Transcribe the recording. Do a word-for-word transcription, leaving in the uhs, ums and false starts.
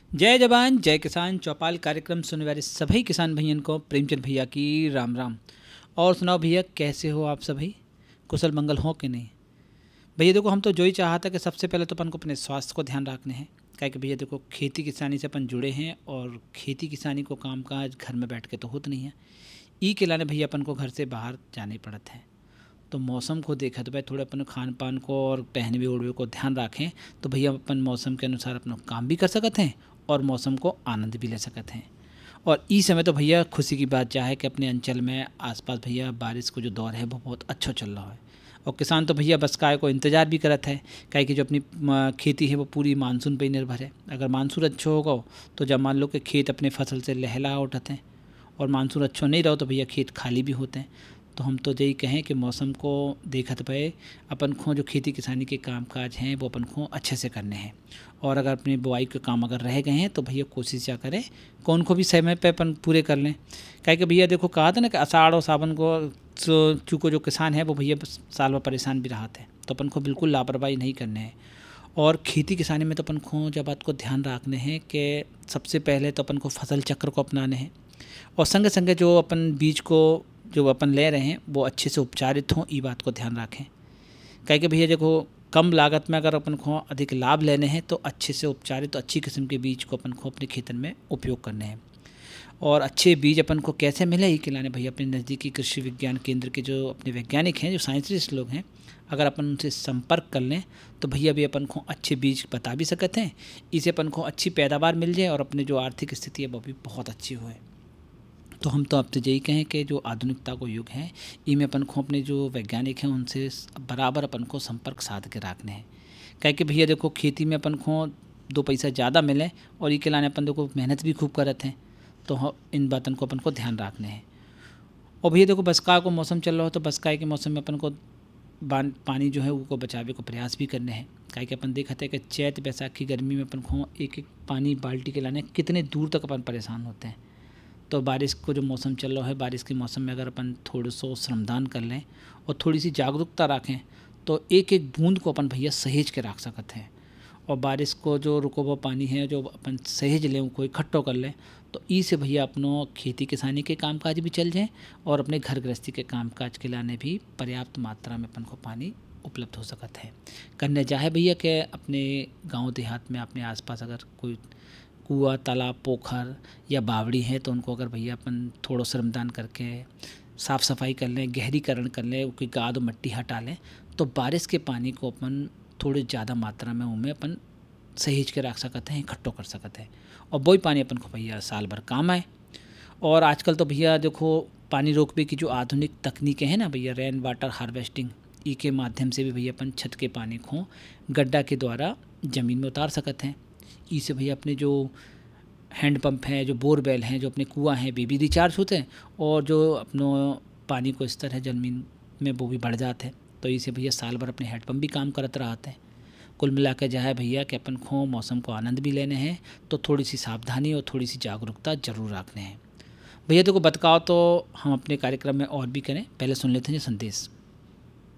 जय जवान जय किसान चौपाल कार्यक्रम सुनने वाले सभी किसान भैया को प्रेमचंद भैया की राम राम। और सुनाओ भैया, कैसे हो आप सभी? कुशल मंगल हो कि नहीं? भैया देखो, हम तो जो ही चाहता कि सबसे पहले तो अपन को अपने स्वास्थ्य को ध्यान रखने हैं। क्या कि भैया देखो, खेती किसानी से अपन जुड़े हैं और खेती किसानी को काम काज घर में बैठ के तो होता नहीं है। ई के लाने भैया अपन को घर से बाहर जाने पड़ते हैं। तो मौसम को देखा तो भाई थोड़ा अपन खान पान को और पहनवे ओढ़वे को ध्यान रखें तो भैया अपन मौसम के अनुसार अपना काम भी कर सकते हैं और मौसम को आनंद भी ले सकते हैं। और इस समय तो भैया खुशी की बात क्या है कि अपने अंचल में आसपास भैया बारिश को जो दौर है वो बहुत अच्छा चल रहा है। और किसान तो भैया बस काय को इंतज़ार भी करत है, क्या कि जो अपनी म, खेती है वो पूरी मानसून पर ही निर्भर है। अगर मानसून अच्छा होगा तो जब मान लो कि खेत अपने फसल से लहला उठते हैं, और मानसून अच्छा नहीं रहो तो भैया खेत खाली भी होते हैं। तो हम तो यही कहें कि मौसम को देखत पे अपन को जो खेती किसानी के काम काज हैं वो अपन को अच्छे से करने हैं। और अगर अपनी बुआई के काम अगर रह गए हैं तो भैया कोशिश क्या करें कौन को भी समय पे अपन पूरे कर लें। क्या कि भैया देखो, कहा था ना कि अषाढ़ और सावन को चूँकि जो किसान है वो भैया साल भर परेशान भी रहा थे, तो अपन को बिल्कुल लापरवाही नहीं करने हैं। और खेती किसानी में तो अपन को जब बात को ध्यान रखने हैं कि सबसे पहले तो अपन को फसल चक्र को अपनाने हैं, और संगे संगे जो अपन बीज को जो अपन ले रहे हैं वो अच्छे से उपचारित हों, ये बात को ध्यान रखें। कहे कि भैया देखो, कम लागत में अगर अपन को अधिक लाभ लेने हैं तो अच्छे से उपचारित तो अच्छी किस्म के बीज को अपन को अपने खेतन में उपयोग करने हैं। और अच्छे बीज अपन को कैसे मिले ये खिलाने भैया अपने नज़दीकी कृषि विज्ञान केंद्र के जो अपने वैज्ञानिक हैं, जो साइंटिस्ट लोग हैं, अगर अपन उनसे संपर्क कर लें तो भैया भी अपन को अच्छे बीज बता भी सकते हैं। इससे अपन को अच्छी पैदावार मिल जाए और अपने जो आर्थिक स्थिति है वो भी बहुत अच्छी होए। तो हम तो आपसे यही कहें कि जो आधुनिकता को युग है इनमें अपन को अपने जो वैज्ञानिक हैं उनसे बराबर अपन को संपर्क साध के रखने हैं। क्या कि भैया देखो, खेती में अपन को दो पैसा ज़्यादा मिले और ये के लाने अपन देखो मेहनत भी खूब करते हैं, तो इन बातों को अपन को ध्यान रखने हैं। और भैया देखो, बरसात को मौसम चल रहा हो तो बरसात के मौसम में अपन को बान पानी जो है वो बचावे को प्रयास भी करने हैं। क्या कि अपन देखते हैं कि चैत बैसाखी गर्मी में अपन को एक एक पानी बाल्टी के लाने कितने दूर तक अपन परेशान होते हैं। तो बारिश को जो मौसम चल रहा है, बारिश के मौसम में अगर अपन थोड़ा सा श्रमदान कर लें और थोड़ी सी जागरूकता रखें तो एक एक बूंद को अपन भैया सहेज के रख सकते हैं। और बारिश को जो रुको हुआ पानी है जो अपन सहेज लें, कोई इकट्ठो कर लें, तो ई से भैया अपनों खेती किसानी के कामकाज भी चल जाएँ और अपने घर गृहस्थी के कामकाज के लाने भी पर्याप्त मात्रा में अपन को पानी उपलब्ध हो सकता है। करने चाहे भैया कि अपने गांव देहात में अपने आसपास अगर कोई कुआं तालाब पोखर या बावड़ी है तो उनको अगर भैया अपन थोड़ा श्रमदान करके साफ़ सफाई कर लें, गहरीकरण कर लें, उसकी गाद और मिट्टी हटा लें, तो बारिश के पानी को अपन थोड़ी ज़्यादा मात्रा में उनमें अपन सहेज के रख सकते हैं, इकट्ठो कर सकते हैं, और वही पानी अपन को भैया साल भर काम आए। और आजकल तो भैया देखो, पानी रोकने की जो आधुनिक तकनीकें हैं ना भैया, रेन वाटर हार्वेस्टिंग, ई के माध्यम से भी भैया अपन छत के पानी को गड्ढा के द्वारा ज़मीन में उतार सकते हैं। इससे भैया अपने जो हैंडपम्प हैं, जो बोरवेल हैं, जो अपने कुआं हैं, वे भी रिचार्ज होते हैं और जो अपनों पानी को स्तर है ज़मीन में वो भी बढ़ जाते हैं। तो इसे भैया साल भर अपने हैंडपम्प भी काम करते रहते हैं। कुल मिला के जो है भैया कि अपन को मौसम को आनंद भी लेने हैं तो थोड़ी सी सावधानी और थोड़ी सी जागरूकता जरूर रखने हैं। भैया देखो, बतकाओ तो हम अपने कार्यक्रम में और भी करें, पहले सुन लेते हैं संदेश।